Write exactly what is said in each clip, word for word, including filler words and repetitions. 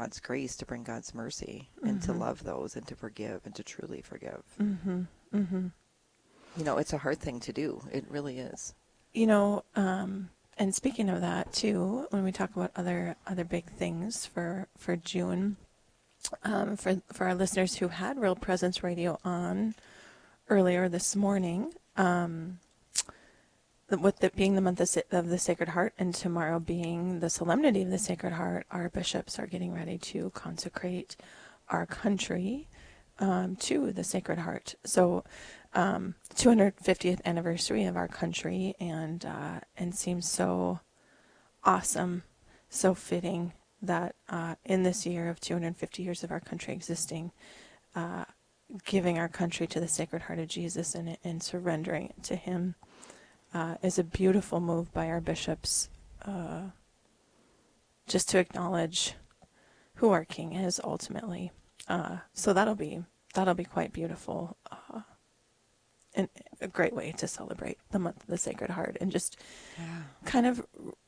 God's grace, to bring God's mercy, mm-hmm. and to love those, and to forgive, and to truly forgive. Mm-hmm. Mm-hmm. You know, it's a hard thing to do. It really is. You know, um, and speaking of that too, when we talk about other other big things for for June, um, for for our listeners who had Real Presence Radio on earlier this morning, um, with it being the month of the Sacred Heart and tomorrow being the Solemnity of the Sacred Heart, our bishops are getting ready to consecrate our country um, to the Sacred Heart. So, um, two hundred fiftieth anniversary of our country, and uh, and seems so awesome, so fitting that uh, in this year of two hundred fifty years of our country existing, uh, giving our country to the Sacred Heart of Jesus and, and surrendering it to Him uh, is a beautiful move by our bishops, uh, just to acknowledge who our King is ultimately. Uh, so that'll be that'll be quite beautiful, uh, and a great way to celebrate the month of the Sacred Heart, and just yeah. kind of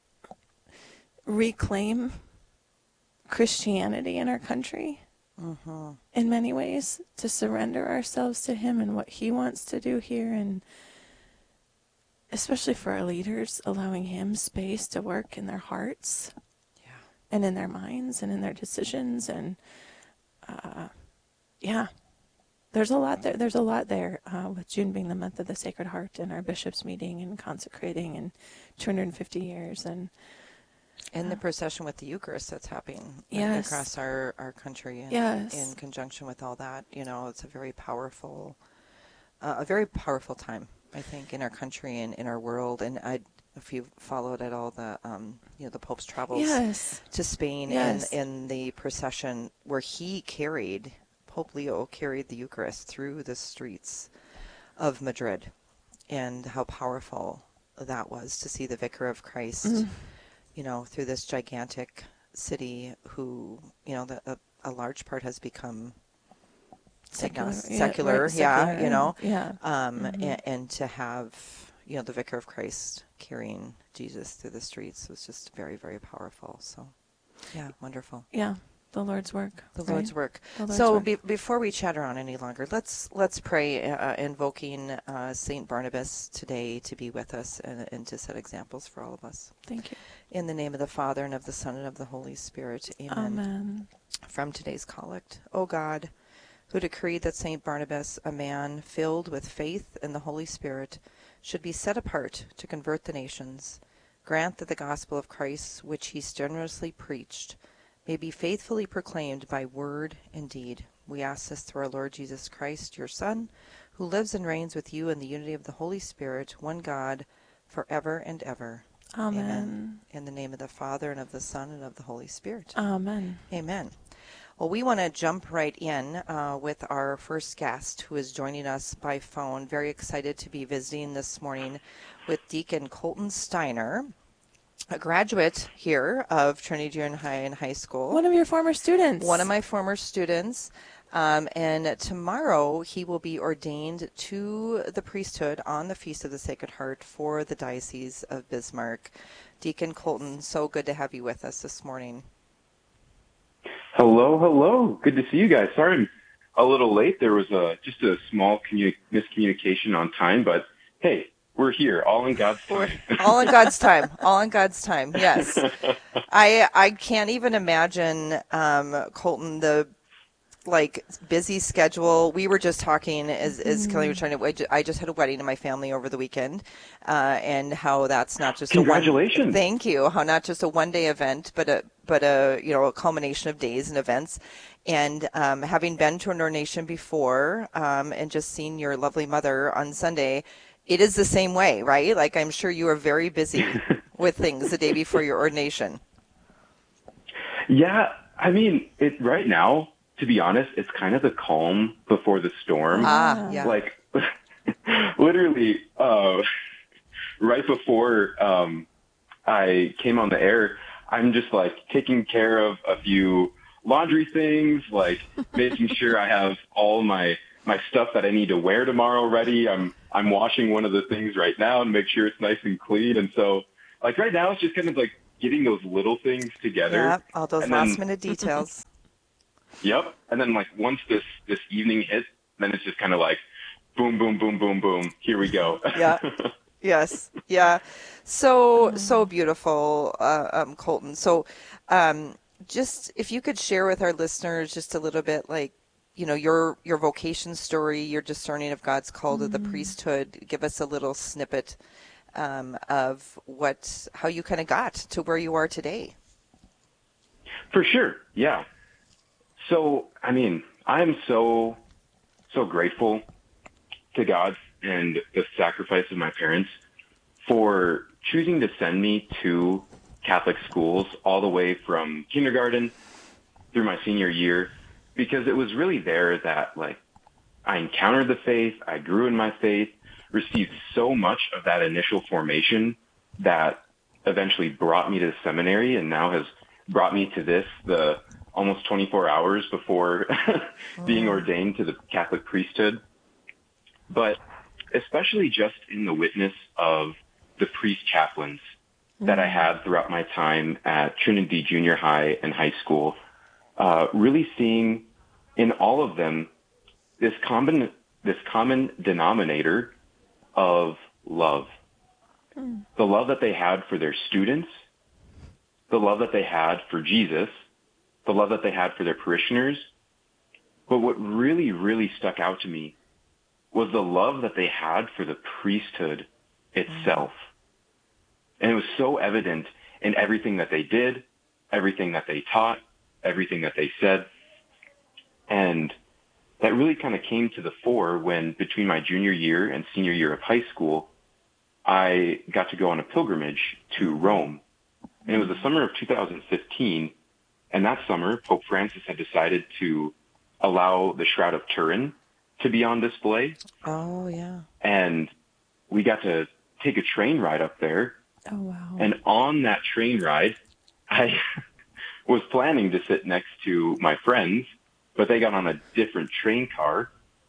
reclaim Christianity in our country. Mm-hmm. In many ways, to surrender ourselves to Him and what He wants to do here, and especially for our leaders, allowing Him space to work in their hearts, yeah. and in their minds, and in their decisions, and uh, yeah, there's a lot there. There's a lot there uh, with June being the month of the Sacred Heart, and our bishops meeting and consecrating, and two hundred fifty years, and. And the procession with the Eucharist that's happening yes. across our, our country, and yes. in conjunction with all that. You know, it's a very powerful, uh, a very powerful time, I think, in our country and in our world. And I, if you followed at all the, um, you know, the Pope's travels yes. to Spain, yes. and in the procession where he carried, Pope Leo carried the Eucharist through the streets of Madrid, and how powerful that was to see the Vicar of Christ. Mm. You know, through this gigantic city, who, you know, the, a, a large part has become secular, agnostic, yeah, secular, right, yeah, secular, you know, yeah, um, mm-hmm. and, and to have, you know, the Vicar of Christ carrying Jesus through the streets was just very, very powerful. So, yeah, wonderful. Yeah. The Lord's work. The right? Lord's work. The Lord's so work. Be, before we chatter on any longer, let's let's pray, uh, invoking uh, Saint Barnabas today to be with us and, and to set examples for all of us. Thank you. In the name of the Father, and of the Son, and of the Holy Spirit. Amen. Amen. From today's collect. O God, who decreed that Saint Barnabas, a man filled with faith in the Holy Spirit, should be set apart to convert the nations, grant that the gospel of Christ, which he generously preached, may be faithfully proclaimed by word and deed. We ask this through our Lord Jesus Christ, your Son, who lives and reigns with you in the unity of the Holy Spirit, one God, forever and ever. Amen. Amen. In the name of the Father, and of the Son, and of the Holy Spirit. Amen. Amen. Well, we want to jump right in uh, with our first guest, who is joining us by phone. Very excited to be visiting this morning with Deacon Colton Steiner, a graduate here of Trinity Junior High and High School. One of your former students. One of my former students. Um, and tomorrow he will be ordained to the priesthood on the Feast of the Sacred Heart for the Diocese of Bismarck. Deacon Colton, so good to have you with us this morning. Hello, hello. Good to see you guys. Sorry I'm a little late. There was a, just a small commu- miscommunication on time, but hey, we're here, all in God's time. all in God's time. All in God's time. Yes. I I can't even imagine, um, Colton, the like busy schedule. We were just talking as, as Kelly was trying to, I just had a wedding in my family over the weekend, uh, and how that's not just Congratulations. a one, thank you, how not just a one day event, but a, but a, you know, a culmination of days and events. And, um, having been to an ordination before, um, and just seeing your lovely mother on Sunday, it is the same way, right? Like, I'm sure you are very busy with things the day before your ordination. Yeah. I mean, it right now, to be honest, it's kind of the calm before the storm. Ah, yeah. Like, literally, uh, right before um, I came on the air, I'm just, like, taking care of a few laundry things, like making sure I have all my, my stuff that I need to wear tomorrow ready. I'm I'm washing one of the things right now and make sure it's nice and clean. And so, like, right now, it's just kind of, like, getting those little things together. Yeah, all those and last then, minute details. Yep. And then like once this, this evening hits, then it's just kind of like boom, boom, boom, boom, boom. Here we go. Yeah. Yes. Yeah. So, so beautiful, uh, um, Colton. So, um, just if you could share with our listeners just a little bit, like, you know, your, your vocation story, your discerning of God's call to the priesthood. Give us a little snippet, um, of what, how you kind of got to where you are today. For sure. Yeah. So, I mean, I'm so, so grateful to God and the sacrifice of my parents for choosing to send me to Catholic schools all the way from kindergarten through my senior year, because it was really there that, like, I encountered the faith, I grew in my faith, received so much of that initial formation that eventually brought me to the seminary and now has brought me to this, the almost twenty-four hours before being ordained to the Catholic priesthood. But especially just in the witness of the priest chaplains that I had throughout my time at Trinity Junior High and high school, uh, really seeing in all of them this common, this common denominator of love. Mm. The love that they had for their students, the love that they had for Jesus, the love that they had for their parishioners. But what really, really stuck out to me was the love that they had for the priesthood itself. And it was so evident in everything that they did, everything that they taught, everything that they said. And that really kind of came to the fore when, between my junior year and senior year of high school, I got to go on a pilgrimage to Rome. And it was the summer of two thousand fifteen. And that summer, Pope Francis had decided to allow the Shroud of Turin to be on display. Oh, yeah. And we got to take a train ride up there. Oh, wow. And on that train ride, I was planning to sit next to my friends, but they got on a different train car.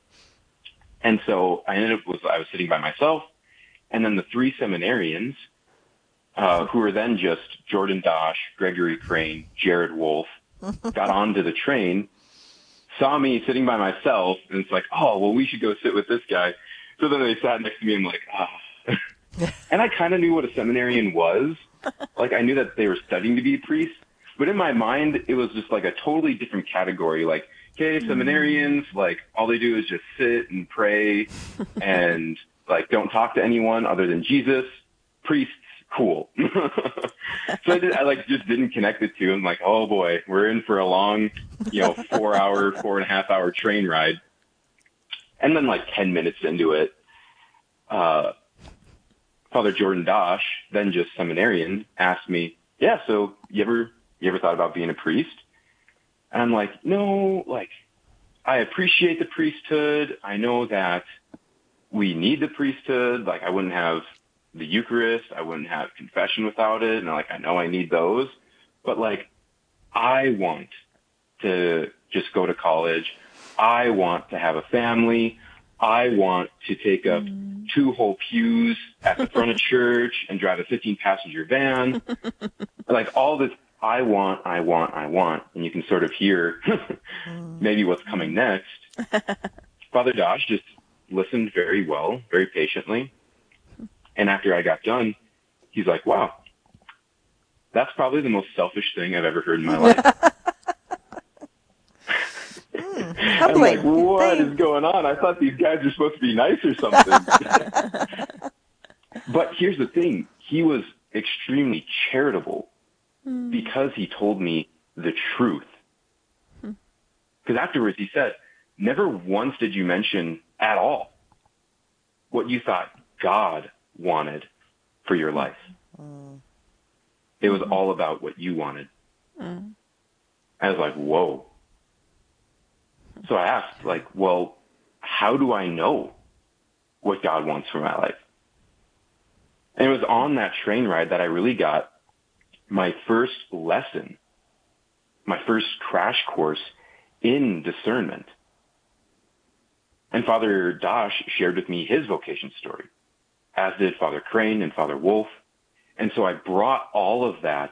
And so I ended up, was, I was sitting by myself. And then the three seminarians, uh, who were then just Jordan Dosh, Gregory Crane, Jared Wolf, got onto the train, saw me sitting by myself, and it's like, oh, well, we should go sit with this guy. So then they sat next to me, and I'm like, ah. Oh. And I kind of knew what a seminarian was. Like, I knew that they were studying to be a priest. But in my mind, it was just like a totally different category. Like, okay, seminarians, like, all they do is just sit and pray and, like, don't talk to anyone other than Jesus. Priests, cool. So I, did, I, like, just didn't connect the two. I'm like, oh, boy, we're in for a long, you know, four-hour, four-and-a-half-hour train ride. And then, like, ten minutes into it, uh, Father Jordan Dosh, then just seminarian, asked me, yeah, so you ever you ever thought about being a priest? And I'm like, no, like, I appreciate the priesthood. I know that we need the priesthood. Like, I wouldn't have the Eucharist. I wouldn't have confession without it. And, like, I know I need those. But, like, I want to just go to college. I want to have a family. I want to take up mm. two whole pews at the front of church and drive a fifteen passenger van. Like, all this, I want, I want, I want. And you can sort of hear maybe what's coming next. Father Dosh just listened very well, very patiently. And after I got done, he's like, wow, that's probably the most selfish thing I've ever heard in my life. I'm like, what is going on? I thought these guys were supposed to be nice or something. But here's the thing. He was extremely charitable mm. because he told me the truth. Because mm. afterwards he said, never once did you mention at all what you thought God wanted for your life. Mm. It was mm. all about what you wanted. Mm. I was like, whoa. So I asked, like, well, how do I know what God wants for my life? And it was on that train ride that I really got my first lesson, my first crash course in discernment. And Father Dosh shared with me his vocation story, as did Father Crane and Father Wolf. And so I brought all of that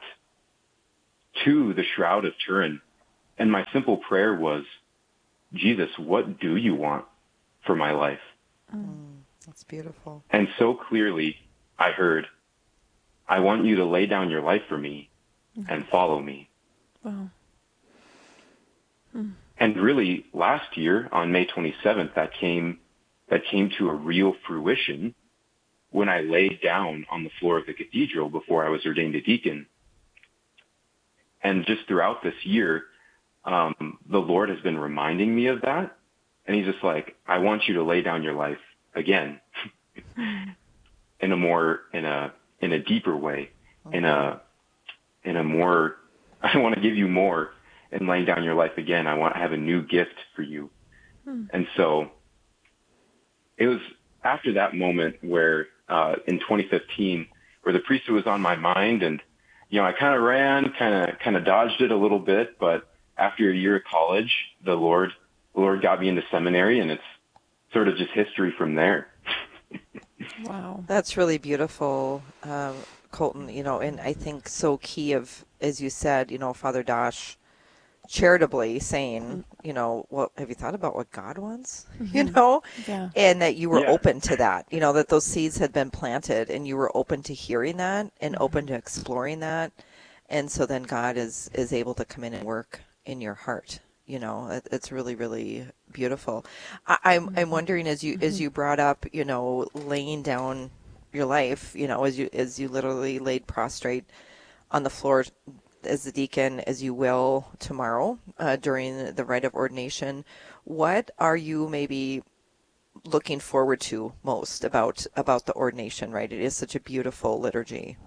to the Shroud of Turin. And my simple prayer was, Jesus, what do you want for my life? Mm, that's beautiful. And so clearly I heard, I want you to lay down your life for me and follow me. Wow. Hmm. And really last year on May twenty-seventh, that came, that came to a real fruition when I laid down on the floor of the cathedral before I was ordained a deacon. And just throughout this year, um, the Lord has been reminding me of that. And he's just like, I want you to lay down your life again in a more, in a, in a deeper way, in a, in a more, I want to give you more in laying down your life again. I want to have a new gift for you. Hmm. And so it was after that moment where, uh, in twenty fifteen, where the priesthood was on my mind, and, you know, I kind of ran, kind of, kind of dodged it a little bit, but after a year of college, the Lord, the Lord got me into seminary, and it's sort of just history from there. Wow. That's really beautiful, um, Colton, you know, and I think so key of, as you said, you know, Father Dosh charitably saying, you know, well, have you thought about what God wants? Mm-hmm. You know, yeah. And that you were yeah. open to that, you know, that those seeds had been planted and you were open to hearing that and mm-hmm. open to exploring that. And so then God is, is able to come in and work in your heart. You know, it, it's really, really beautiful. I, I'm, mm-hmm. I'm wondering as you, mm-hmm. as you brought up, you know, laying down your life, you know, as you, as you literally laid prostrate on the floor as the deacon, as you will tomorrow uh, during the rite of ordination, what are you maybe looking forward to most about about the ordination? Right, it is such a beautiful liturgy.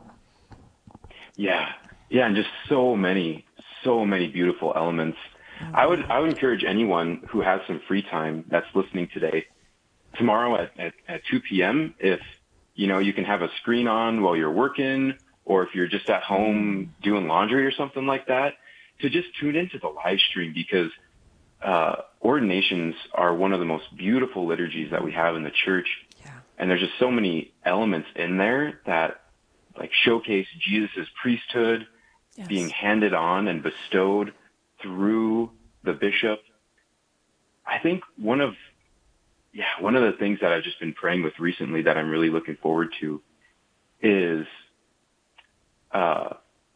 Yeah, yeah, and just so many, so many beautiful elements. Mm-hmm. I would I would encourage anyone who has some free time that's listening today, tomorrow at, at, at two p.m. if you know you can have a screen on while you're working, or if you're just at home doing laundry or something like that, to just tune into the live stream, because uh, ordinations are one of the most beautiful liturgies that we have in the church. Yeah. And there's just so many elements in there that like showcase Jesus' priesthood yes. being handed on and bestowed through the bishop. I think one of, yeah, one of the things that I've just been praying with recently that I'm really looking forward to is Uh,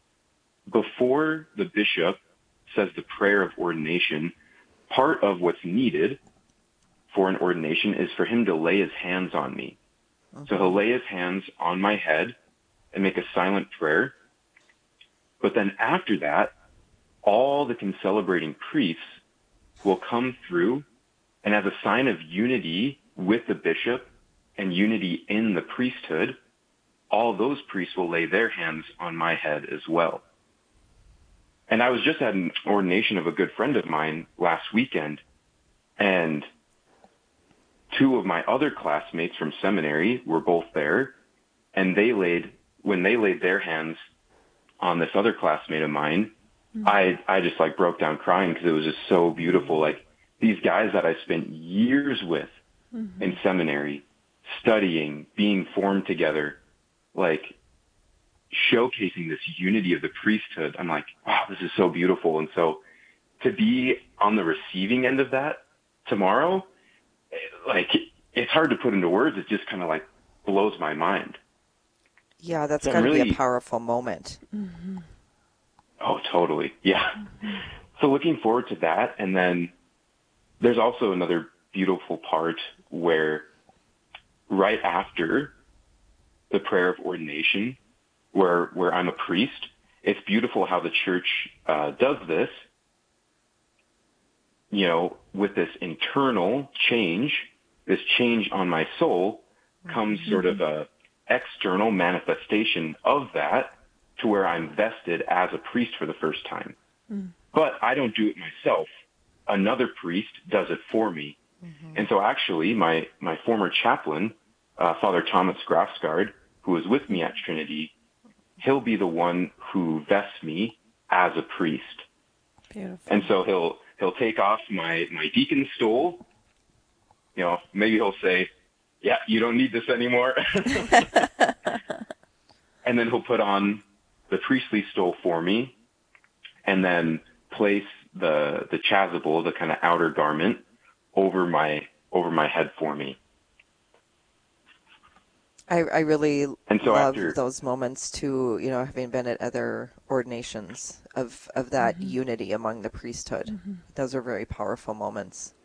before the bishop says the prayer of ordination, part of what's needed for an ordination is for him to lay his hands on me. Okay. So he'll lay his hands on my head and make a silent prayer. But then after that, all the concelebrating priests will come through, and as a sign of unity with the bishop and unity in the priesthood, all those priests will lay their hands on my head as well. And I was just at an ordination of a good friend of mine last weekend, and two of my other classmates from seminary were both there, and they laid, when they laid their hands on this other classmate of mine, mm-hmm. I, I just like broke down crying because it was just so beautiful. Like these guys that I spent years with mm-hmm. in seminary, studying, being formed together, like showcasing this unity of the priesthood. I'm like, wow, this is so beautiful. And so to be on the receiving end of that tomorrow, like it's hard to put into words. It just kind of like blows my mind. Yeah, that's so got to really, be a powerful moment. Mm-hmm. Oh, totally. Yeah. Mm-hmm. So looking forward to that. And then there's also another beautiful part where right after the prayer of ordination, where where I'm a priest, it's beautiful how the church uh, does this, you know, with this internal change, this change on my soul comes mm-hmm. sort of a external manifestation of that to where I'm vested as a priest for the first time. Mm. But I don't do it myself. Another priest does it for me. Mm-hmm. And so actually my, my former chaplain, uh, Father Thomas Grafsgaard, who was with me at Trinity, he'll be the one who vests me as a priest. Beautiful. And so he'll he'll take off my, my deacon stole. You know, maybe he'll say, yeah, you don't need this anymore. and then he'll put on the priestly stole for me, and then place the the chasuble, the kind of outer garment, over my over my head for me. I, I really And so love after, those moments too, you know, having been at other ordinations of, of that Mm-hmm. unity among the priesthood. Mm-hmm. Those are very powerful moments.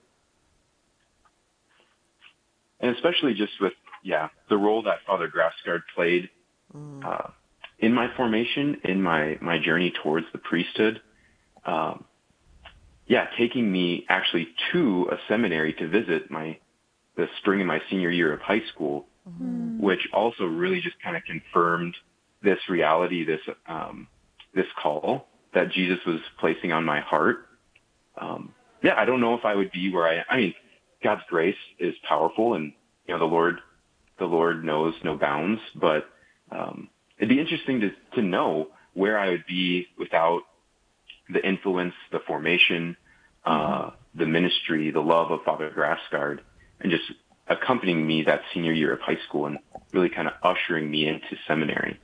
and especially just with, yeah, the role that Father Grassgard played Mm. uh, in my formation, in my, my journey towards the priesthood, um, yeah, taking me actually to a seminary to visit my the spring of my senior year of high school, Mm-hmm. which also really just kind of confirmed this reality, this um, this call that Jesus was placing on my heart. Um, yeah, I don't know if I would be where I am. I mean, God's grace is powerful, and you know the Lord, the Lord knows no bounds. But um, it'd be interesting to to know where I would be without the influence, the formation, uh, the ministry, the love of Father Grassgard, and just accompanying me that senior year of high school and really kind of ushering me into seminary.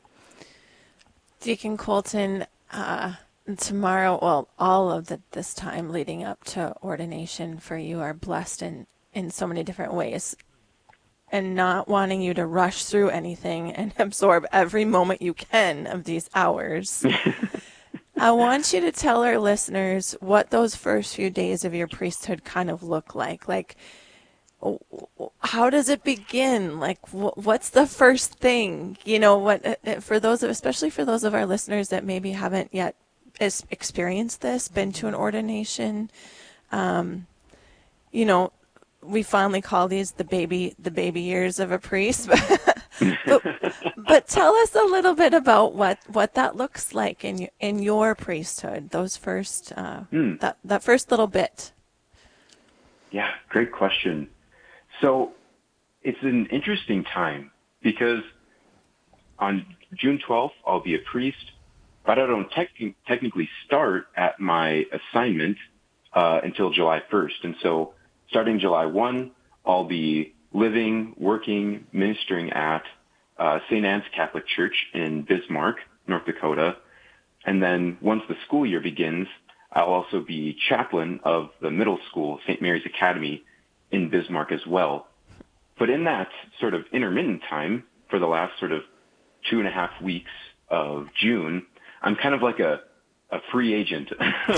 Deacon Colton, uh, tomorrow, well, all of the, this time leading up to ordination for you are blessed in, in so many different ways. And not wanting you to rush through anything and absorb every moment you can of these hours. I want you to tell our listeners what those first few days of your priesthood kind of look like. Like, how does it begin? Like, what's the first thing? You know, what for those, of, especially for those of our listeners that maybe haven't yet experienced this, been to an ordination. Um, you know, we fondly call these the baby, the baby years of a priest. but, but tell us a little bit about what, what that looks like in your, in your priesthood. Those first, uh, Hmm. that that first little bit. Yeah, great question. So it's an interesting time because on June twelfth, I'll be a priest, but I don't tec- technically start at my assignment uh, until July first. And so starting July first, I'll be living, working, ministering at uh, Saint Anne's Catholic Church in Bismarck, North Dakota. And then once the school year begins, I'll also be chaplain of the middle school, Saint Mary's Academy, in Bismarck as well. But in that sort of intermittent time, for the last sort of two and a half weeks of June, I'm kind of like a, a free agent.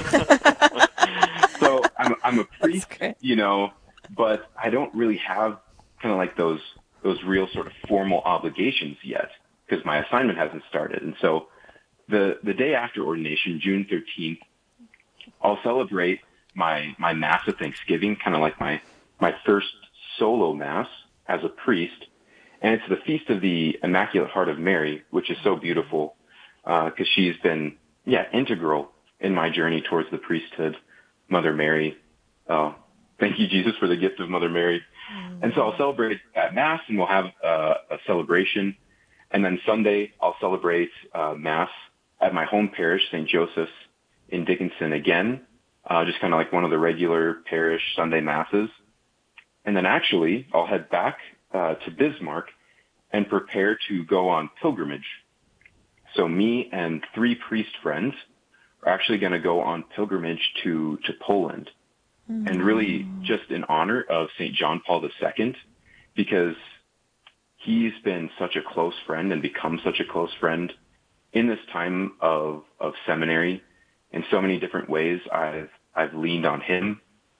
So I'm, I'm a priest, you know, but I don't really have kind of like those, those real sort of formal obligations yet because my assignment hasn't started. And so the, the day after ordination, June thirteenth, I'll celebrate my, my Mass of Thanksgiving, kind of like my, my first solo Mass as a priest. And it's the Feast of the Immaculate Heart of Mary, which is so beautiful, uh, cause she's been, yeah, integral in my journey towards the priesthood. Mother Mary. Oh, thank you, Jesus, for the gift of Mother Mary. Mm-hmm. And so I'll celebrate at Mass and we'll have uh, a celebration. And then Sunday, I'll celebrate uh, Mass at my home parish, Saint Joseph's in Dickinson again, uh, just kind of like one of the regular parish Sunday Masses. And then actually, I'll head back uh, to Bismarck and prepare to go on pilgrimage. So me and three priest friends are actually going to go on pilgrimage to, to Poland. Mm-hmm. And really just in honor of Saint John Paul the Second, because he's been such a close friend and become such a close friend in this time of, of seminary. In so many different ways, I've, I've leaned on him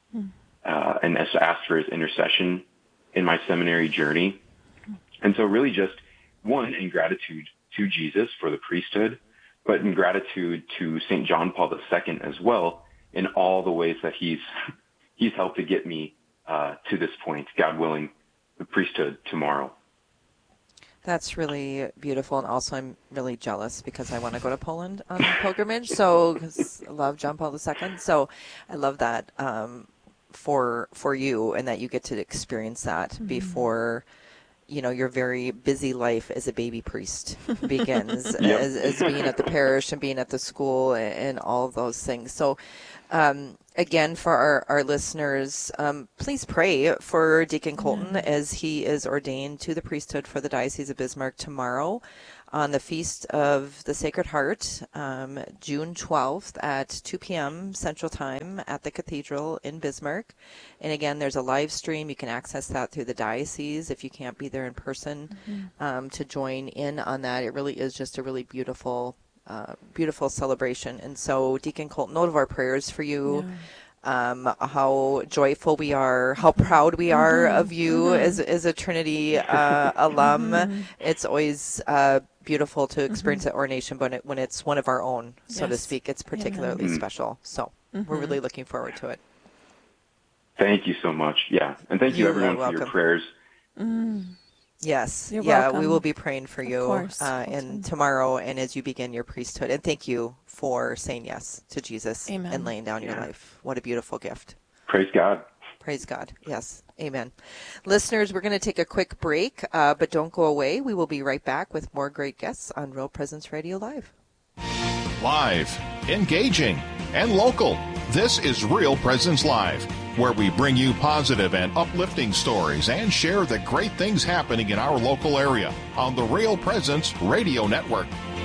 uh, and asked for his intercession in my seminary journey. And so really just, one, in gratitude to Jesus for the priesthood, but in gratitude to Saint John Paul the Second as well, in all the ways that he's he's helped to get me uh, to this point, God willing, the priesthood tomorrow. That's really beautiful, and also I'm really jealous because I want to go to Poland on pilgrimage. So, because I love John Paul the Second, so I love that um, for for you, and that you get to experience that mm-hmm. before, you know, your very busy life as a baby priest begins, yep. as, as being at the parish and being at the school and, and all of those things. So, um, Again, for our, our listeners, um, please pray for Deacon Colton Yeah. as he is ordained to the priesthood for the Diocese of Bismarck tomorrow on the Feast of the Sacred Heart, um, June twelfth at two p.m. Central Time at the Cathedral in Bismarck. And again, there's a live stream. You can access that through the diocese if you can't be there in person Mm-hmm. um, to join in on that. It really is just a really beautiful Uh, beautiful celebration. And so, Deacon Colton, note of our prayers for you, Yeah. um, how joyful we are, how proud we are Mhm. of you Mhm. as, as a Trinity uh, alum. Mhm. It's always uh, beautiful to experience Mhm. that ordination, but it, when it's one of our own, so to Yes. speak, it's particularly Amen. special. So Mhm. we're really looking forward to it. Thank you so much. Yeah. And thank you, You are everyone, for your welcome. prayers. Mm. Yes. You're yeah, welcome. we will be praying for Of you course, uh, Colton. in tomorrow and as you begin your priesthood. And thank you for saying yes to Jesus Amen. and laying down your Yeah. life. What a beautiful gift. Praise God. Praise God. Yes. Amen. Listeners, we're going to take a quick break, uh, but don't go away. We will be right back with more great guests on Real Presence Radio Live. Live, engaging, and local. This is Real Presence Live, where we bring you positive and uplifting stories and share the great things happening in our local area on the Real Presence Radio Network.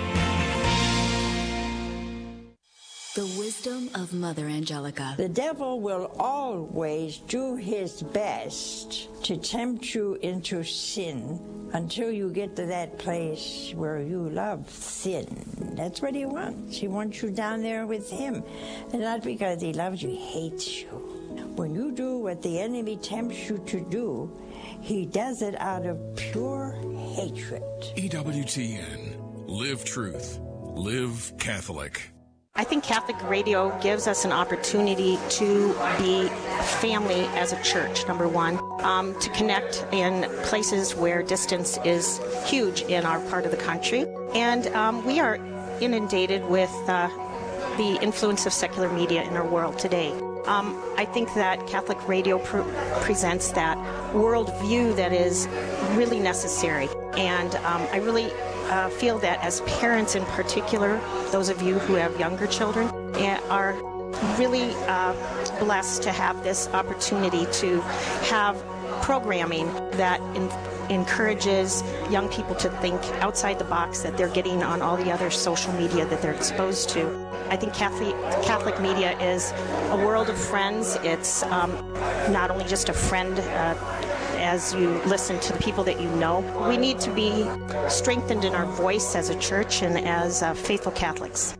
The wisdom of Mother Angelica. The devil will always do his best to tempt you into sin until you get to that place where you love sin. That's what he wants. He wants you down there with him. And not because he loves you, he hates you. When you do what the enemy tempts you to do, he does it out of pure hatred. E W T N. Live truth. Live Catholic. I think Catholic radio gives us an opportunity to be family as a church, number one, um, to connect in places where distance is huge in our part of the country. And um, we are inundated with uh, the influence of secular media in our world today. Um, I think that Catholic radio pr- presents that worldview that is really necessary. And um, I really uh, feel that as parents in particular, those of you who have younger children, are really uh, blessed to have this opportunity to have programming that in- encourages young people to think outside the box that they're getting on all the other social media that they're exposed to. I think Catholic, Catholic media is a world of friends. It's um, not only just a friend uh, as you listen to the people that you know. We need to be strengthened in our voice as a church and as uh, faithful Catholics.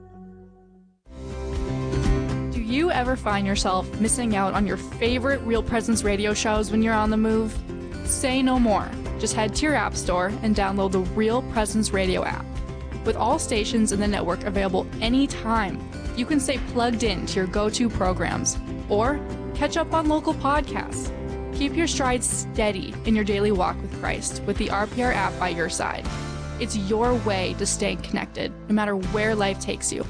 Do you ever find yourself missing out on your favorite Real Presence radio shows when you're on the move? Say no more. Just head to your app store and download the Real Presence Radio app. With all stations in the network available anytime, you can stay plugged in to your go-to programs or catch up on local podcasts. Keep your stride steady in your daily walk with Christ with the R P R app by your side. It's your way to stay connected, no matter where life takes you.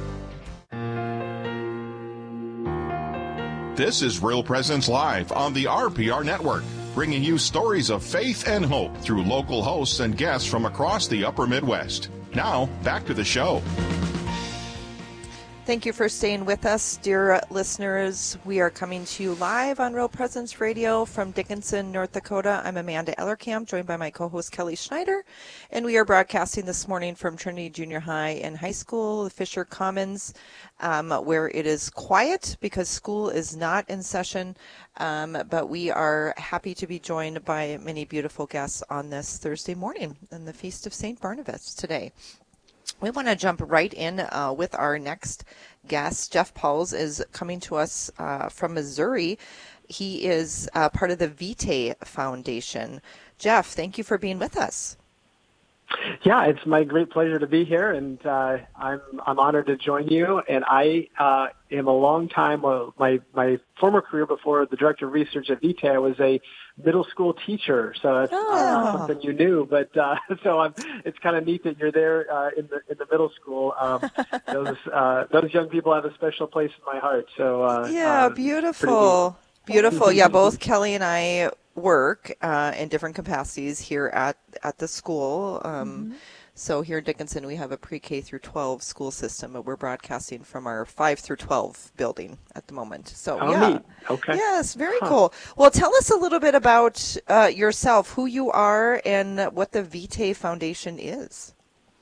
This is Real Presence Live on the R P R Network, bringing you stories of faith and hope through local hosts and guests from across the upper Midwest. Now, back to the show. Thank you for staying with us, dear listeners. We are coming to you live on Real Presence Radio from Dickinson, North Dakota. I'm Amanda Ellerkamp, joined by my co-host Kelly Schneider, and we are broadcasting this morning from Trinity Junior High and High School, the Fisher Commons, um, where it is quiet because school is not in session, um, but we are happy to be joined by many beautiful guests on this Thursday morning in the Feast of Saint Barnabas today. We want to jump right in uh, with our next guest. Jeff Pauls is coming to us uh, from Missouri. He is uh, part of the Vitae Foundation. Jeff, thank you for being with us. Yeah, it's my great pleasure to be here, and uh, I'm I'm honored to join you. And I uh, am a long time. Uh, my my former career before the director of research at Vitae, I was a middle school teacher, so that's Oh. uh, something you knew. But uh, so I'm, it's kind of neat that you're there uh, in the in the middle school. Um, those uh, those young people have a special place in my heart. So uh, Yeah, uh, beautiful. Beautiful. Yeah, both Kelly and I work uh, in different capacities here at, at the school. Um, Mm-hmm. So here in Dickinson, we have a pre-K through twelve school system, but we're broadcasting from our five through twelve building at the moment. So oh, yeah, neat. Okay. Yes, very Huh. cool. Well, tell us a little bit about uh, yourself, who you are, and what the Vitae Foundation is.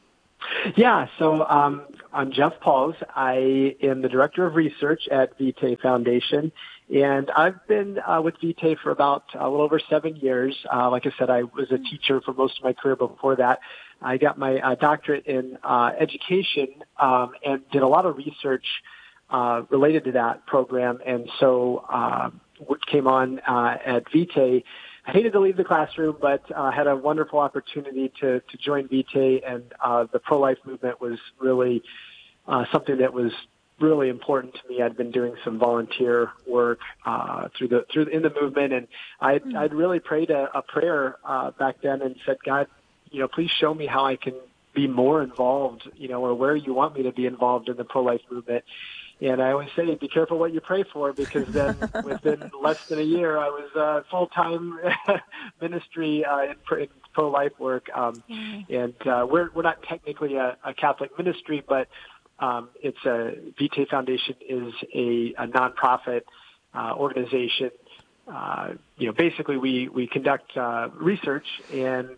Yeah, so um, I'm Jeff Pauls. I am the Director of Research at Vitae Foundation, and I've been uh, with Vitae for about a little over seven years. Uh, like I said, I was a teacher for most of my career before that. I got my uh, doctorate in uh, education um, and did a lot of research uh, related to that program, and so uh, what came on uh, at Vitae. I hated to leave the classroom, but uh, had a wonderful opportunity to, to join Vitae, and uh, the pro-life movement was really uh, something that was really important to me. I'd been doing some volunteer work uh, through the through in the movement, and I'd, mm. I'd really prayed a, a prayer uh, back then and said, God, you know, please show me how I can be more involved, you know, or where you want me to be involved in the pro-life movement. And I always say, be careful what you pray for, because then within less than a year, I was uh, full-time ministry uh, in, in pro-life work. Um, mm. And uh, we're we're not technically a, a Catholic ministry, but um, it's a Vitae Foundation is a, a nonprofit uh, organization. Uh, you know, basically, we we conduct uh, research, and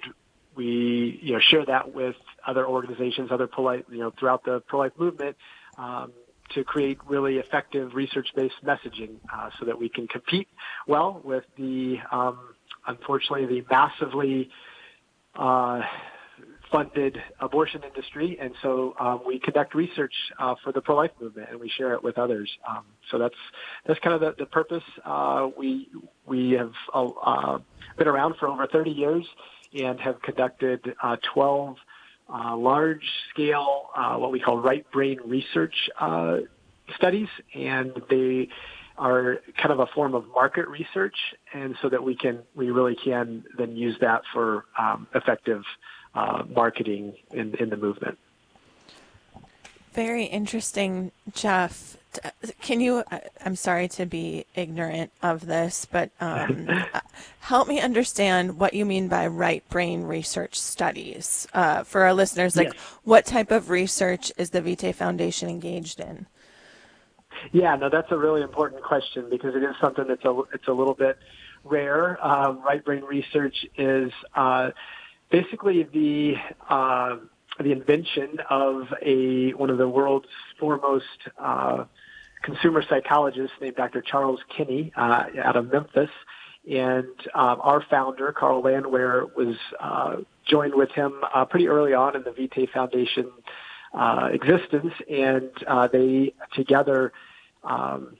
we you know share that with other organizations, other pro-life, you know, throughout the pro-life movement. Um, to create really effective research-based messaging uh, so that we can compete well with the, um, unfortunately, the massively uh, funded abortion industry. And so um, we conduct research uh, for the pro-life movement, and we share it with others. Um, so that's that's kind of the, the purpose. Uh, we we have uh, been around for over thirty years and have conducted uh, twelve Uh, large-scale, uh, what we call right brain research uh, studies, and they are kind of a form of market research, and so that we can, we really can then use that for um, effective uh, marketing in, in the movement. Very interesting, Jeff. Can you, I'm sorry to be ignorant of this, but um, help me understand what you mean by right brain research studies uh, for our listeners. Like, yes. What type of research is the Vitae Foundation engaged in? Yeah, no, that's a really important question, because it is something that's a, it's a little bit rare. Um, right brain research is uh, basically the uh, the invention of a one of the world's foremost uh, consumer psychologists named Doctor Charles Kinney uh, out of Memphis. And um, our founder, Carl Landwehr, was uh, joined with him uh, pretty early on in the Vitae Foundation uh, existence, and uh, they together um,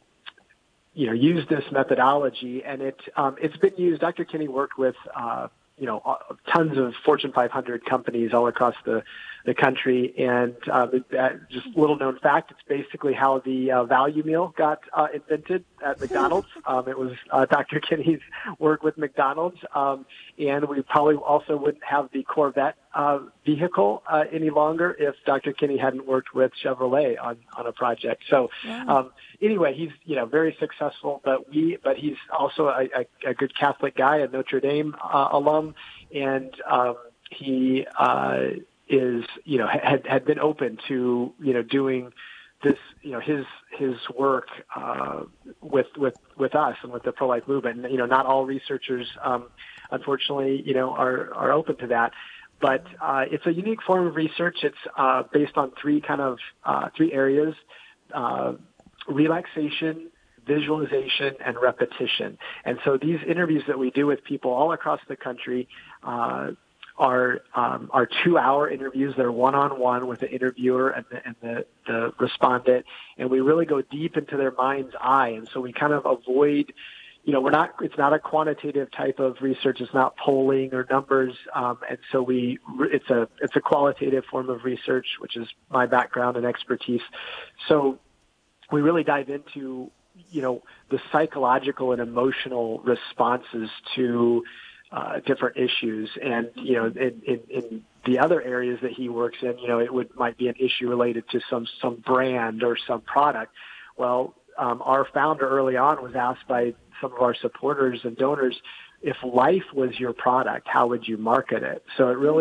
you know, used this methodology, and it um, it's been used. Doctor Kinney worked with uh, you know tons of Fortune five hundred companies all across the the country, and uh, that, just little known fact, it's basically how the uh, value meal got uh, invented at McDonald's. Um, it was uh, Doctor Kinney's work with McDonald's, um, and we probably also wouldn't have the Corvette uh, vehicle uh, any longer if Doctor Kinney hadn't worked with Chevrolet on, on a project. So um, anyway, he's you know very successful, but we but he's also a, a, a good Catholic guy, a Notre Dame uh, alum, and um, he. Uh, is, you know, had, had been open to, you know, doing this, you know, his, his work, uh, with, with, with us and with the pro-life movement. And, you know, not all researchers, um, unfortunately, you know, are, are open to that, but, uh, it's a unique form of research. It's, uh, based on three kind of, uh, three areas, uh, relaxation, visualization, and repetition. And so these interviews that we do with people all across the country, uh, are um, are two-hour interviews that are one-on-one with the interviewer and the, and the, the respondent, and we really go deep into their mind's eye. And so we kind of avoid, you know, we're not. It's not a quantitative type of research. It's not polling or numbers, um, and so we. It's a it's a qualitative form of research, which is my background and expertise. So we really dive into, you know, the psychological and emotional responses to Uh, different issues. And, you know, in, in, in the other areas that he works in, you know, it would might be an issue related to some, some brand or some product. Well, um, our founder early on was asked by some of our supporters and donors, if life was your product, how would you market it? So it really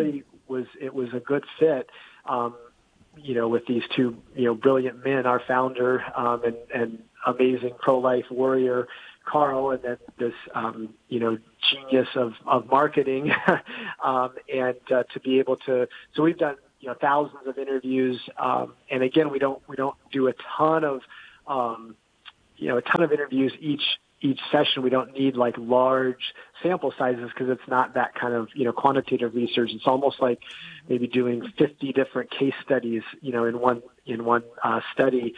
was it was a good fit. Um, you know, with these two, you know, brilliant men, our founder um, and, and amazing pro-life warrior, Carl, and then this, um, you know, genius of, of marketing. um, and uh, to be able to, so we've done, you know, thousands of interviews. Um, and again, we don't, we don't do a ton of, um, you know, a ton of interviews each each session. We don't need like large sample sizes because it's not that kind of, you know, quantitative research. It's almost like maybe doing fifty different case studies, you know, in one, in one uh, study.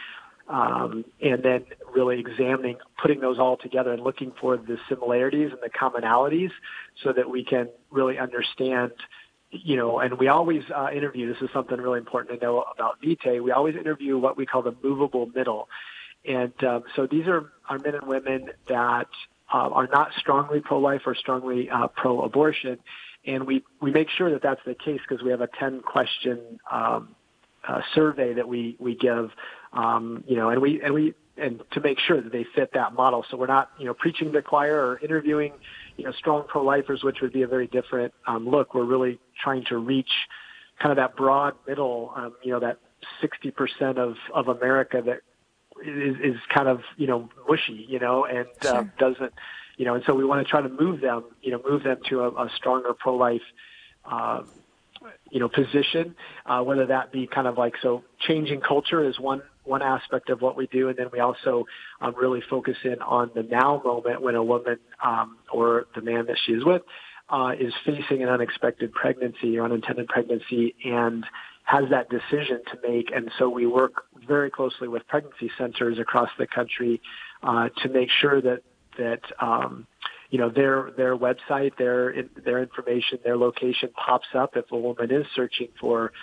Um, and then really examining, putting those all together and looking for the similarities and the commonalities so that we can really understand, you know, and we always uh, interview, this is something really important to know about Vitae, we always interview what we call the movable middle. And um, so these are, are men and women that uh, are not strongly pro-life or strongly uh, pro-abortion. And we, we make sure that that's the case because we have a ten-question um, uh, survey that we, we give, um, you know, and we and we and to make sure that they fit that model. So we're not, you know, preaching to the choir or interviewing, you know, strong pro-lifers, which would be a very different um, look. We're really trying to reach kind of that broad middle, um, you know, that sixty percent of, of America that is, is kind of, you know, mushy, you know, and Sure. uh, doesn't, you know, and so we want to try to move them, you know, move them to a, a stronger pro-life, uh, you know, position, uh, whether that be kind of like, so changing culture is one, one aspect of what we do. And then we also um, really focus in on the now moment when a woman um, or the man that she is with uh, is facing an unexpected pregnancy or unintended pregnancy and has that decision to make. And so we work very closely with pregnancy centers across the country uh, to make sure that, that, um, you know, their, their website, their, their information, their location pops up if a woman is searching for,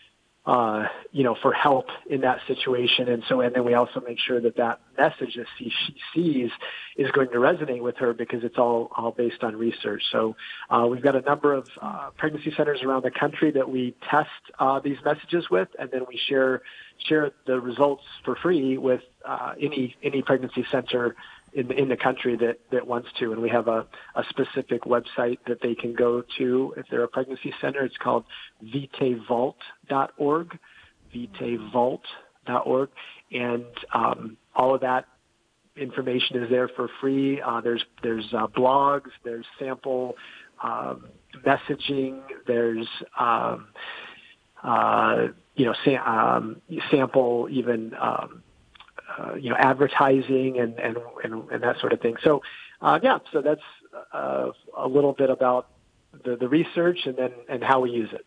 uh, you know, for help in that situation. And so, and then we also make sure that that message that she, she sees is going to resonate with her because it's all, all based on research. So, uh, we've got a number of, uh, pregnancy centers around the country that we test, uh, these messages with, and then we share, share the results for free with, uh, any, any pregnancy center in the, in the country that, that wants to. And we have a, a specific website that they can go to if they're a pregnancy center. It's called vitae vault dot org, vitae vault dot org. And, um, all of that information is there for free. Uh, there's, there's, uh, blogs, there's sample, um, messaging, there's, um, uh, you know, sa- um, sample even, um, Uh, you know, advertising and, and, and, and that sort of thing. So, uh, yeah, so that's uh, a little bit about the, the research and then and how we use it.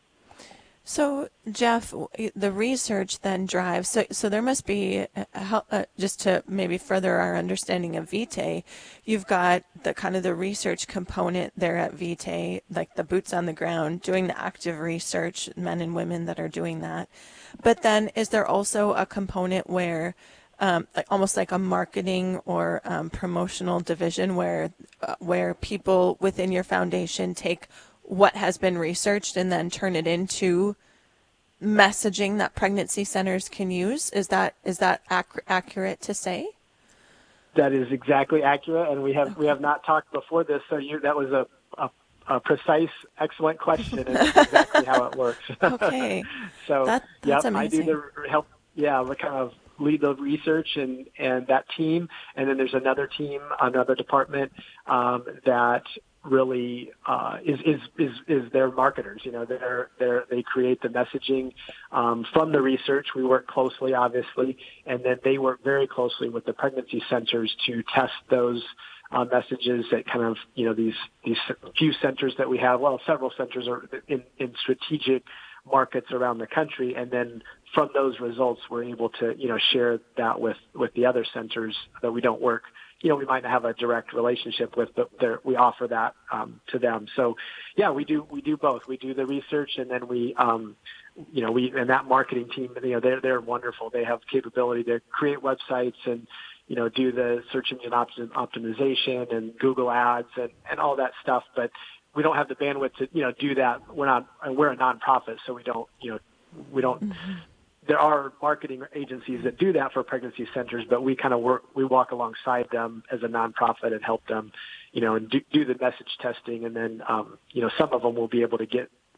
So, Jeff, the research then drives, so, so there must be, a, a, just to maybe further our understanding of Vitae, you've got the kind of the research component there at Vitae, like the boots on the ground, doing the active research, men and women that are doing that. But then is there also a component where, um, like almost like a marketing or um, promotional division where, uh, where people within your foundation take what has been researched and then turn it into messaging that pregnancy centers can use? Is that is that ac- accurate to say? That is exactly accurate, and we have okay. we have not talked before this, so you, that was a, a, a precise, excellent question, and that's exactly how it works. Okay, so that, that's yep, amazing. I do the help. Yeah, we kind of lead the research and and that team, and then there's another team, another department um, that. really uh, is, is is is their marketers. You know, they're they're they create the messaging um, from the research. We work closely, obviously, and then they work very closely with the pregnancy centers to test those uh, messages at kind of, you know, these these few centers that we have. Well, several centers are in, in strategic markets around the country, and then from those results, we're able to, you know, share that with with the other centers that we don't work. You know, we might not have a direct relationship with, but we offer that um, to them. So, yeah, we do we do both. We do the research, and then we, um, you know, we and that marketing team, you know, they're they're wonderful. They have capability to create websites and, you know, do the search engine optim- optimization and Google Ads and, and all that stuff. But we don't have the bandwidth to, you know, do that. We're not we're a nonprofit, so we don't, you know, we don't. Mm-hmm. There are marketing agencies that do that for pregnancy centers, but we kind of work, we walk alongside them as a nonprofit and help them, you know, and do, do the message testing. And then, um, you know, some of them will be able to get,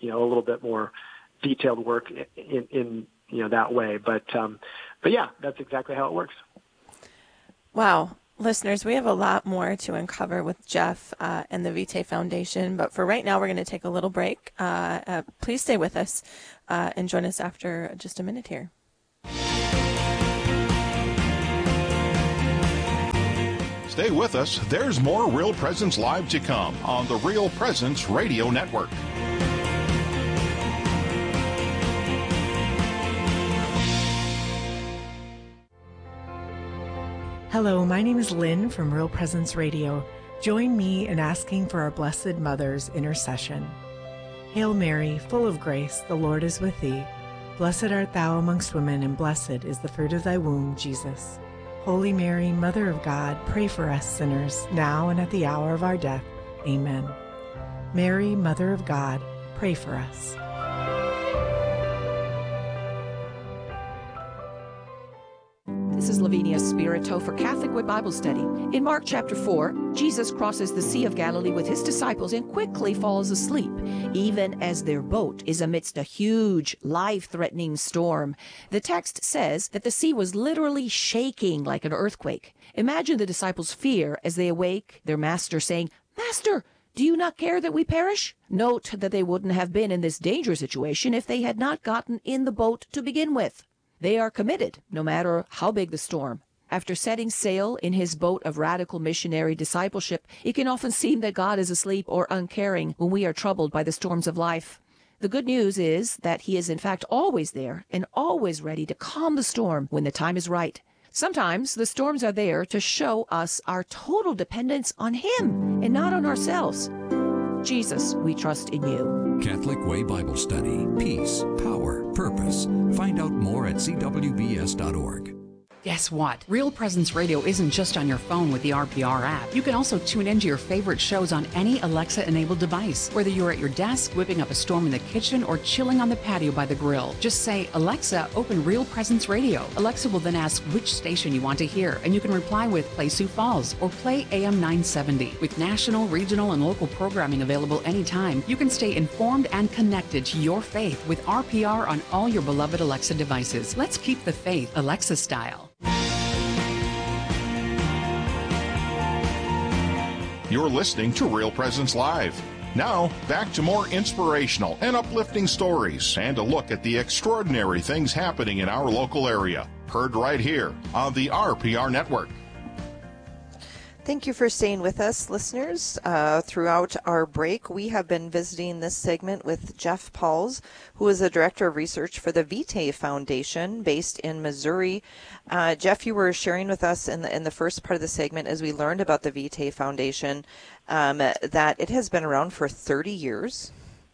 you know, a little bit more detailed work in, in, in you know, that way. But, um, but yeah, that's exactly how it works. Wow. Listeners, we have a lot more to uncover with Jeff uh, and the Vitae Foundation, but for right now, we're going to take a little break. Uh, uh, please stay with us uh, and join us after just a minute here. Stay with us. There's more Real Presence Live to come on the Real Presence Radio Network. Hello, my name is Lynn from Real Presence Radio. Join me in asking for our Blessed Mother's intercession. Hail Mary, full of grace, the Lord is with thee. Blessed art thou amongst women, and blessed is the fruit of thy womb, Jesus. Holy Mary, Mother of God, pray for us sinners, now and at the hour of our death. Amen. Mary, Mother of God, pray for us. This is Lavinia Spirito for Catholic Way Bible Study. In Mark chapter four, Jesus crosses the Sea of Galilee with his disciples and quickly falls asleep, even as their boat is amidst a huge, life-threatening storm. The text says that the sea was literally shaking like an earthquake. Imagine the disciples' fear as they awake, their master saying, "Master, do you not care that we perish?" Note that they wouldn't have been in this dangerous situation if they had not gotten in the boat to begin with. They are committed, no matter how big the storm. After setting sail in his boat of radical missionary discipleship, it can often seem that God is asleep or uncaring when we are troubled by the storms of life. The good news is that he is in fact always there and always ready to calm the storm when the time is right. Sometimes the storms are there to show us our total dependence on him and not on ourselves. Jesus, we trust in you. Catholic Way Bible Study. Peace, power, purpose. Find out more at c w b s dot org. Guess what? Real Presence Radio isn't just on your phone with the R P R app. You can also tune into your favorite shows on any Alexa-enabled device, whether you're at your desk, whipping up a storm in the kitchen, or chilling on the patio by the grill. Just say, "Alexa, open Real Presence Radio." Alexa will then ask which station you want to hear, and you can reply with "Play Sioux Falls" or "Play A M nine seventy." With national, regional, and local programming available anytime, you can stay informed and connected to your faith with R P R on all your beloved Alexa devices. Let's keep the faith Alexa style. You're listening to Real Presence Live. Now, back to more inspirational and uplifting stories and a look at the extraordinary things happening in our local area. Heard right here on the R P R Network. Thank you for staying with us, listeners. Uh, throughout our break, we have been visiting this segment with Jeff Pauls, who is the Director of Research for the Vitae Foundation based in Missouri. Uh, Jeff, you were sharing with us in the, in the first part of the segment as we learned about the Vitae Foundation um, that it has been around for thirty years.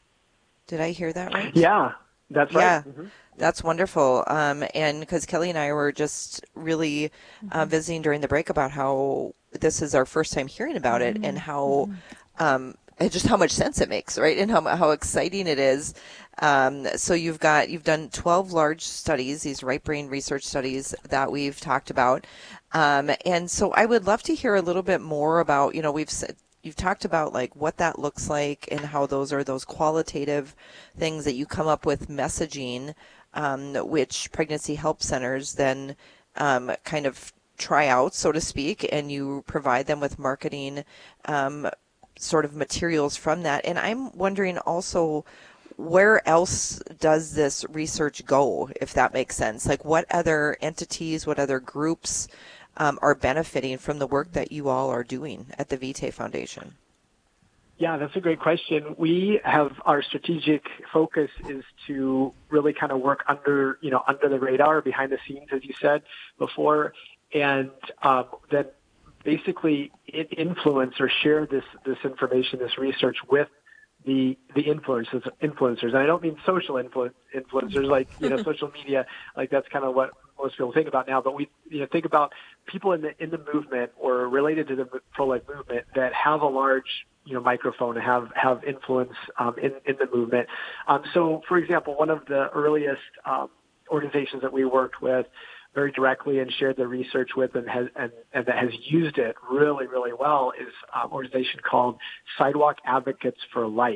Did I hear that right? Yeah, that's right. Yeah. Mm-hmm. That's wonderful. Um, and because Kelly and I were just really uh, visiting during the break about how this is our first time hearing about it, mm-hmm. and how um, and just how much sense it makes, right? And how how exciting it is. Um, so you've got you've done twelve large studies, these right brain research studies that we've talked about, um, and so I would love to hear a little bit more about, you know, we've said. You've talked about like what that looks like and how those are those qualitative things that you come up with messaging, um, which pregnancy help centers then um, kind of try out, so to speak, and you provide them with marketing um, sort of materials from that. And I'm wondering also, where else does this research go, if that makes sense? Like what other entities, what other groups Um, are benefiting from the work that you all are doing at the Vitae Foundation? Yeah, that's a great question. We have our strategic focus is to really kind of work under, you know, under the radar, behind the scenes, as you said before, and um, then basically influence or share this this information, this research with the the influencers. Influencers, and I don't mean social influ- influencers like you know social media, like that's kind of what most people think about now. But we you know think about people in the in the movement or related to the pro-life movement that have a large you know microphone and have have influence um, in in the movement. Um, so, for example, one of the earliest um, organizations that we worked with very directly and shared the research with and has and, and that has used it really, really well is an organization called Sidewalk Advocates for Life.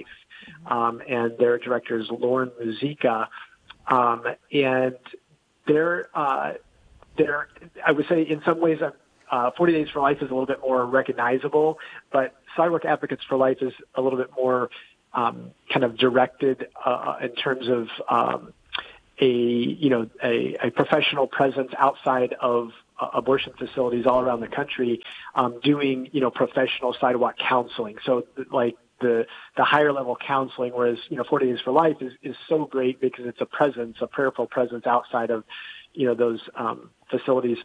um, and their director is Lauren Muzica. Um, and they're, uh, they're, I would say in some ways, uh, forty Days for Life is a little bit more recognizable, but Sidewalk Advocates for Life is a little bit more um, kind of directed uh, in terms of um, a, you know, a, a professional presence outside of uh, abortion facilities all around the country, um, doing, you know, professional sidewalk counseling. So like the, the higher level counseling, whereas, you know, forty Days for Life is, is so great because it's a presence, a prayerful presence outside of, you know, those um, facilities.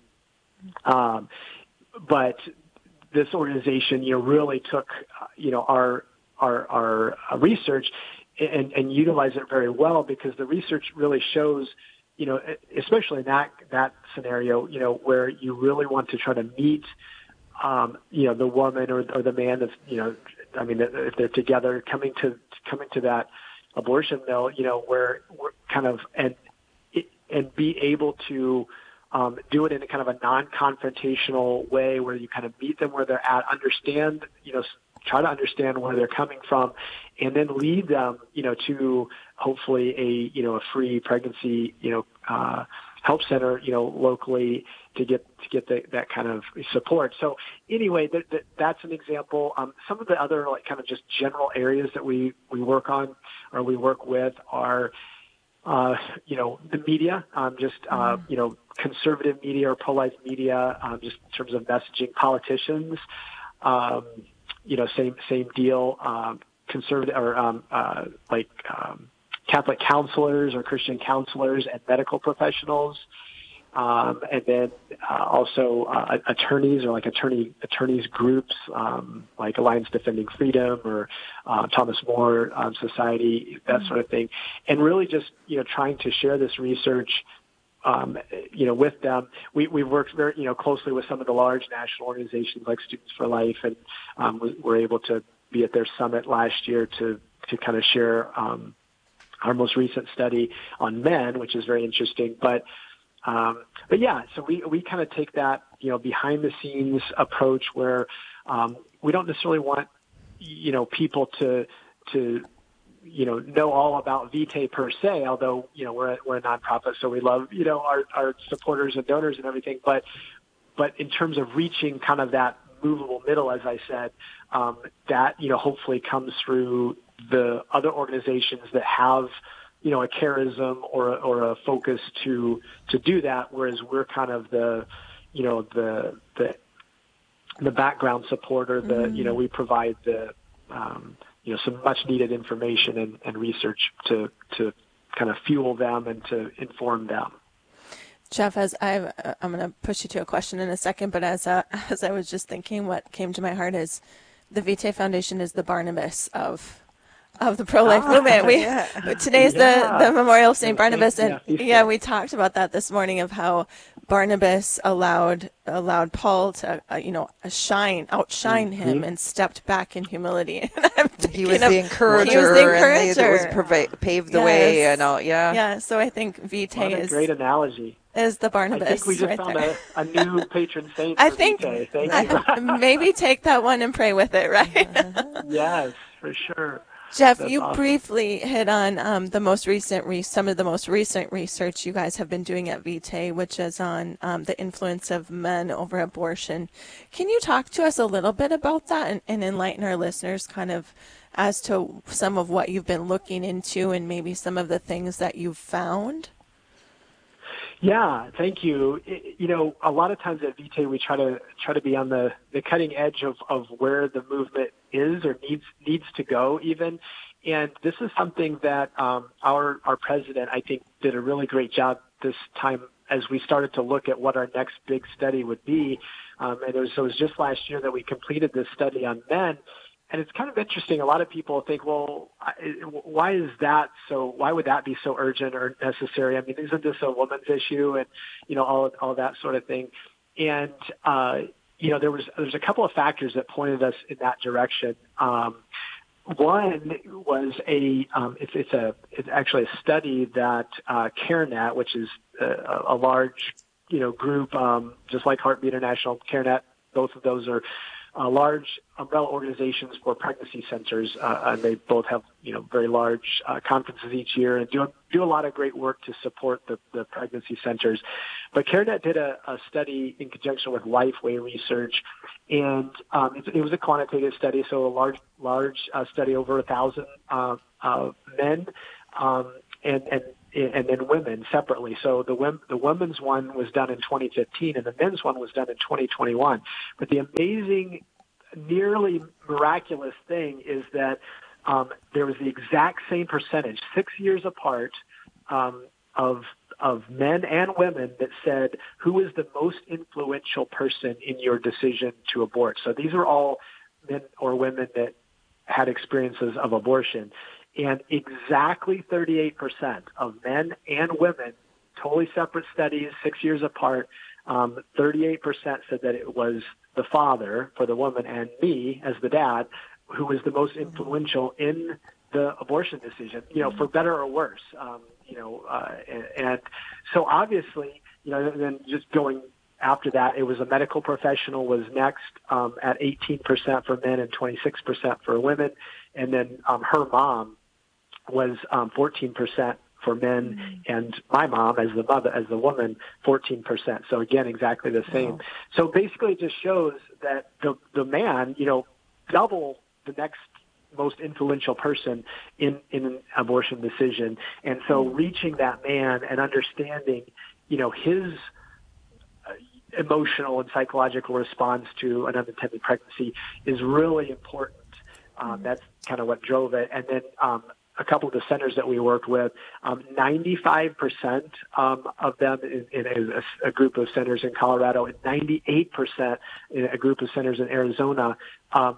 Um, but this organization, you know, really took, uh, you know, our, our, our uh, research and, and utilized it very well, because the research really shows, you know, especially in that, that scenario, you know, where you really want to try to meet, um, you know, the woman or, or the man that's, you know, I mean, if they're together coming to, coming to that abortion mill, you know, where we're kind of, and, and be able to, Um, do it in a kind of a non-confrontational way where you kind of meet them where they're at, understand, you know, try to understand where they're coming from, and then lead them, you know, to hopefully a, you know, a free pregnancy, you know, uh, help center, you know, locally to get, to get the, that kind of support. So anyway, that, that, that's an example. Um, some of the other like kind of just general areas that we, we work on or we work with are, Uh, you know, the media, um, just, uh, you know, conservative media or pro-life media, um, just in terms of messaging, politicians, um, you know, same, same deal, um, conservative or, um, uh, like, um, Catholic counselors or Christian counselors and medical professionals. Um, and then, uh, also, uh, attorneys or like attorney, attorneys groups, um, like Alliance Defending Freedom or, uh, Thomas More, um, Society, that sort of thing. And really just, you know, trying to share this research, um, you know, with them. We, we've worked very, you know, closely with some of the large national organizations like Students for Life, and, um, we were able to be at their summit last year to, to kind of share, um, our most recent study on men, which is very interesting. But, Um, but yeah, so we, we kind of take that, you know, behind the scenes approach where, um, we don't necessarily want, you know, people to, to, you know, know all about Vitae per se, although, you know, we're a, we're a nonprofit, so we love, you know, our, our supporters and donors and everything. But, but in terms of reaching kind of that movable middle, as I said, um, that, you know, hopefully comes through the other organizations that have, you know, a charism or, or a focus to, to do that. Whereas we're kind of the, you know, the, the, the background support or the, mm-hmm. you know, we provide the, um, you know, some much needed information and, and research to, to kind of fuel them and to inform them. Jeff, as I've, uh, I'm going to push you to a question in a second, but as, uh, as I was just thinking, what came to my heart is the Vitae Foundation is the Barnabas of, of the pro-life ah, movement. We yeah. Today's yeah. the, the Memorial of Saint Barnabas, and yeah, yeah, we talked about that this morning of how Barnabas allowed allowed Paul to, uh, you know, shine, outshine mm-hmm. him, and stepped back in humility. And I'm he was of, the encourager. He was the encourager. And it was perva- paved the yes. way, and all. Yeah, yeah. So I think Vitae what a is great analogy. Is the Barnabas? I think we just right found a, a new patron saint. I for think Vitae. Thank you. Maybe take that one and pray with it, right? Yes, for sure. Jeff, That's you awesome. briefly hit on um, the most recent, re- some of the most recent research you guys have been doing at Vitae, which is on um, the influence of men over abortion. Can you talk to us a little bit about that and, and enlighten our listeners kind of as to some of what you've been looking into and maybe some of the things that you've found? Yeah, thank you. It, you know, a lot of times at Vitae we try to try to be on the, the cutting edge of, of where the movement is or needs needs to go even. And this is something that um, our our president, I think, did a really great job this time as we started to look at what our next big study would be. Um, and it was, so it was just last year that we completed this study on men. And it's kind of interesting. A lot of people think, well, why is that so, why would that be so urgent or necessary? I mean, isn't this a woman's issue and, you know, all, all that sort of thing. And, uh, you know, there was, there's a couple of factors that pointed us in that direction. Um, one was a, um, it's, it's a, it's actually a study that, uh, CareNet, which is a, a large, you know, group, um, just like Heartbeat International, CareNet, both of those are, uh, large umbrella organizations for pregnancy centers, uh, and they both have, you know, very large uh, conferences each year and do do a lot of great work to support the, the pregnancy centers. But CareNet did a, a study in conjunction with Lifeway Research, and um, it, it was a quantitative study, so a large large uh, study over a thousand uh, uh, men um, and and and then women separately. So the the women's one was done in twenty fifteen, and the men's one was done in twenty twenty-one. But the amazing, nearly miraculous thing is that um, there was the exact same percentage, six years apart, um, of of men and women that said, who is the most influential person in your decision to abort? So these are all men or women that had experiences of abortion. And exactly thirty-eight percent of men and women, totally separate studies, six years apart, um, thirty-eight percent said that it was the father for the woman and me as the dad who was the most influential in the abortion decision, you know, for better or worse. Um, you know, uh, and, and so obviously, you know, then just going after that, it was a medical professional was next um, at eighteen percent for men and twenty-six percent for women. And then um, her mom was um, fourteen percent for men, mm-hmm. and my mom, as the mother, as the woman, fourteen percent. So again, exactly the same. Wow. So basically, it just shows that the the man, you know, double the next most influential person in in an abortion decision, and so mm-hmm. reaching that man and understanding, you know, his uh, emotional and psychological response to an unintended pregnancy is really important. Um, mm-hmm. That's kind of what drove it, and then. Um, A couple of the centers that we worked with, um, ninety-five percent um, of them in, in a, a group of centers in Colorado and ninety-eight percent in a group of centers in Arizona um,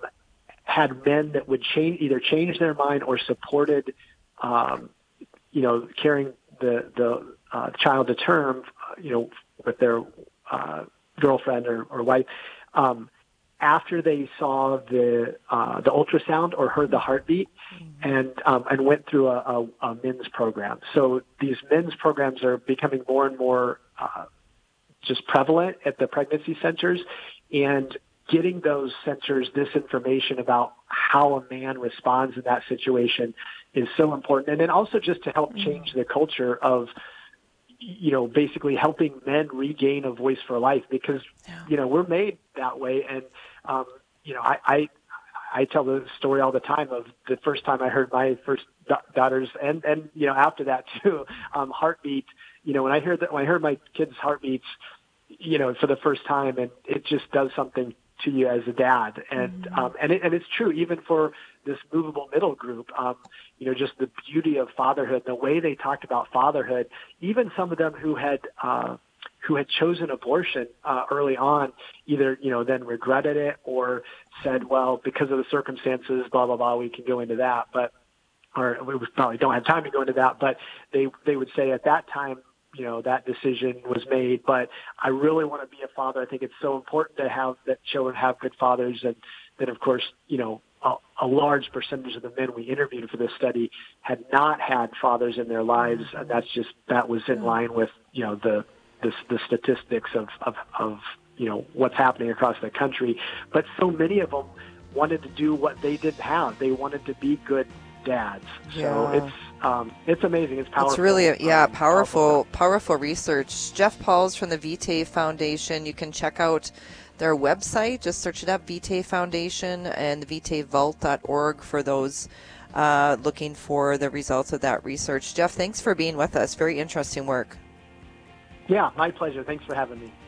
had men that would change, either change their mind or supported, um, you know, carrying the, the uh, child to term, you know, with their uh, girlfriend or, or wife, um, after they saw the uh, the ultrasound or heard the heartbeat, mm-hmm. and um, and went through a, a, a men's program. So these men's programs are becoming more and more uh, just prevalent at the pregnancy centers, and getting those centers this information about how a man responds in that situation is so important. And then also just to help change mm-hmm. the culture of, you know, basically helping men regain a voice for life, because, yeah. you know, we're made that way. And, um, you know, I, I, I tell the story all the time of the first time I heard my first da- daughters and, and, you know, after that too, um, heartbeat, you know, when I heard that, when I heard my kids' heartbeats, you know, for the first time, and it just does something to you as a dad. And, mm-hmm. um, and it, and it's true even for this movable middle group, um, you know, just the beauty of fatherhood, the way they talked about fatherhood, even some of them who had, uh, who had chosen abortion, uh, early on, either, you know, then regretted it or said, well, because of the circumstances, blah, blah, blah, we can go into that, but, or we probably don't have time to go into that, but they, they would say at that time, you know, that decision was made, but I really want to be a father. I think it's so important to have that children have good fathers. And then, of course, you know, a, a large percentage of the men we interviewed for this study had not had fathers in their lives. And that's just, that was in line with, you know, the, the, the statistics of, of, of, you know, what's happening across the country. But so many of them wanted to do what they didn't have. They wanted to be good dads. Yeah. So it's, Um, it's amazing. It's powerful. It's really, a, yeah, um, powerful, powerful research. Jeff Pauls from the Vitae Foundation. You can check out their website. Just search it up, Vitae Foundation, and the vitae vault dot org for those uh, looking for the results of that research. Jeff, thanks for being with us. Very interesting work. Yeah, my pleasure. Thanks for having me.